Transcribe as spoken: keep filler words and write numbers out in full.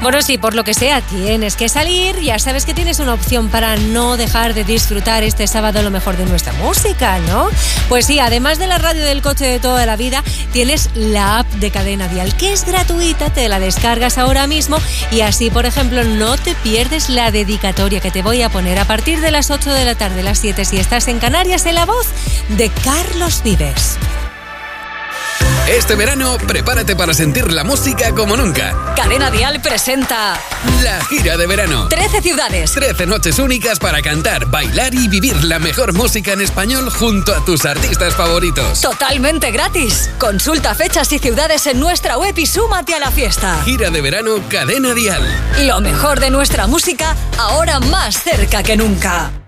Bueno, si por lo que sea tienes que salir, ya sabes que tienes una opción para no dejar de disfrutar este sábado lo mejor de nuestra música, ¿no? Pues sí, además de la radio del coche de toda la vida, tienes la app de Cadena Dial, que es gratuita, te la descargas ahora mismo y así, por ejemplo, no te pierdes la dedicatoria que te voy a poner a partir de las ocho de la tarde, las siete si estás en Canarias, en la voz de Carlos Vives. Este verano, prepárate para sentir la música como nunca. Cadena Dial presenta la gira de verano. trece ciudades. trece noches únicas para cantar, bailar y vivir la mejor música en español junto a tus artistas favoritos. Totalmente gratis. Consulta fechas y ciudades en nuestra web y súmate a la fiesta. Gira de verano Cadena Dial. Lo mejor de nuestra música, ahora más cerca que nunca.